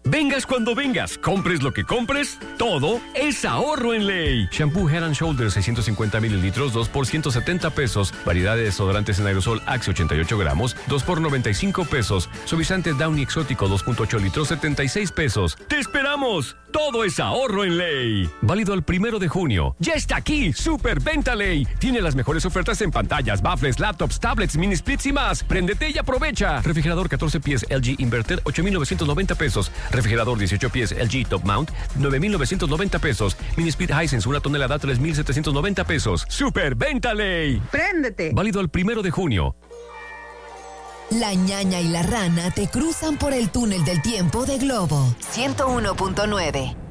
Vengas cuando vengas, compres lo que compres, todo es ahorro en Ley. Shampoo Head and Shoulders 650 mililitros, 2 por 170 pesos. Variedad de desodorantes en aerosol Axe 88 gramos, 2 por 95 pesos. Suavizante Downy exótico 2.8 litros, 76 pesos. ¡Te esperamos! Todo es ahorro en Ley. Válido el 1 de junio. ¡Ya está aquí! ¡Super Venta Ley! Tiene las mejores ofertas en pantallas, baffles, laptops, tablets, mini splits y más. ¡Préndete y aprovecha! Refrigerador 14 pies LG Inverter, 8,990 pesos. Refrigerador 18 pies LG Top Mount, 9,990 pesos. Mini Split Hisense, 1 tonelada, 3,790 pesos. ¡Super Venta Ley! ¡Préndete! Válido el 1 de junio. La ñaña y la rana te cruzan por el túnel del tiempo de Globo 101.9.